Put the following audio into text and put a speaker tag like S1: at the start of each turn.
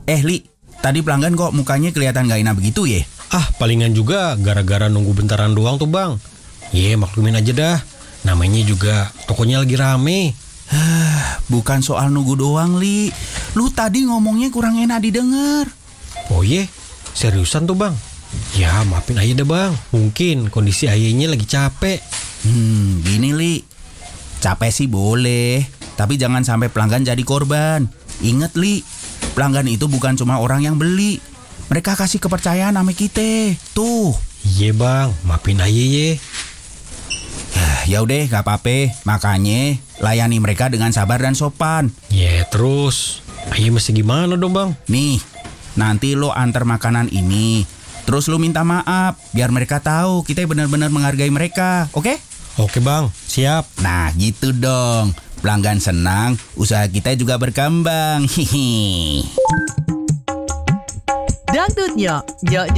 S1: Li, tadi pelanggan kok mukanya kelihatan gak enak begitu ya?
S2: Palingan juga gara-gara nunggu bentaran doang tuh bang. Maklumin aja dah. Namanya juga tokonya lagi rame.
S1: Bukan soal nunggu doang, Li. Lu tadi ngomongnya kurang enak didengar.
S2: Seriusan tuh bang? Ya maafin ayah deh bang. Mungkin kondisi ayahnya lagi capek.
S1: Gini Li, capek sih boleh, tapi jangan sampai pelanggan jadi korban. Ingat Li, pelanggan itu bukan cuma orang yang beli. Mereka kasih kepercayaan sama kita. Tuh.
S2: Iya bang, maafin ayah ye.
S1: Ya udah, gak apa-apa. Makanya layani mereka dengan sabar dan sopan.
S2: Terus ayah mesti gimana dong bang?
S1: Nih, nanti lo antar makanan ini, terus lo minta maaf biar mereka tahu kita benar-benar menghargai mereka, oke?
S2: Oke bang, siap.
S1: Nah gitu dong, pelanggan senang, usaha kita juga berkembang. Hihi.
S3: Dangdutnya,